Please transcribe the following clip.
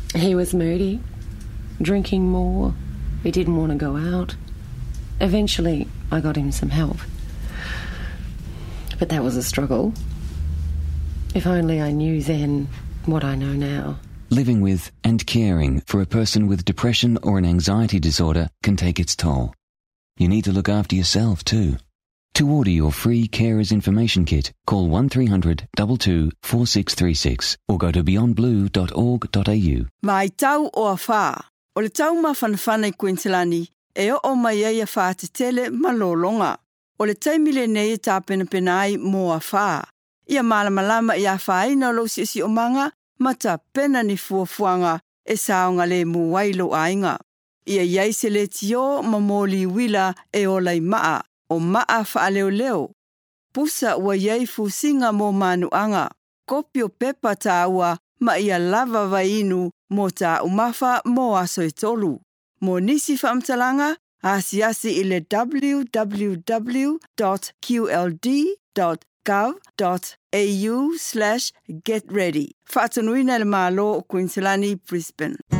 He was moody, drinking more. He didn't want to go out. Eventually, I got him some help. But that was a struggle. If only I knew then what I know now. Living with and caring for a person with depression or an anxiety disorder can take its toll. You need to look after yourself too. To order your free Carers Information Kit, call 1300 22 4636 or go to beyondblue.org.au. Mai tau o a whā. O le tau mawhanawhana I Queenslandi, e o mai ai a whā te tele malolonga. O le taimile nei e tāpena penai mō a whā. Ia malamalama I a whaina lo si o manga, mata pena ni fuafuanga e saonga le muwailo ainga. Ia iai se le tio mamoli wila e o lai maa, o maa wha leo. Pusa ua iai fusinga mo manuanga, kopio pepa tāua ma ia lava vainu mo tā umafa mo aso e tolu. Mo nisi whaamtalanga, asiasi I le www.qld.gov.au/getready. Whaatanuina le malo o Queenslandi, Brisbane.